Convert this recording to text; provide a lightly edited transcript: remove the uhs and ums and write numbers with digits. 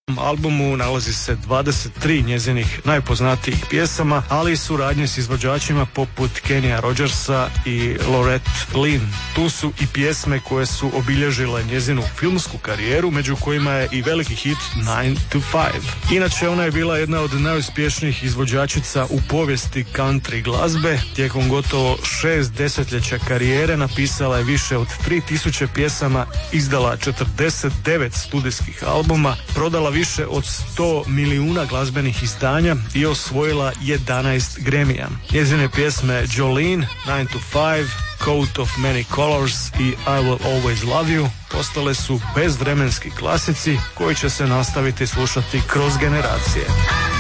albumu nalazi se 23 njezinih najpoznatijih pjesama, ali i suradnje s izvođačima poput Kenya Rogersa i Loretta Lynn. Tu su i pjesme koje su obilježile njezinu filmsku karijeru, među kojima je i veliki hit 9 to 5. Inače, ona je bila jedna od najuspješnijih izvođačica u povijesti country glazbe. Tijekom gotovo 6 desetljeća karijere napisala je više od 3000 pjesama, izdala 49 studijskih albuma, prodala više od 100 milijuna glazbenih izdanja i osvojila 11 Grammyja. Njezine pjesme Jolene, 9 to 5, Coat of Many Colors i I Will Always Love You postale su bezvremenski klasici koji će se nastaviti slušati kroz generacije.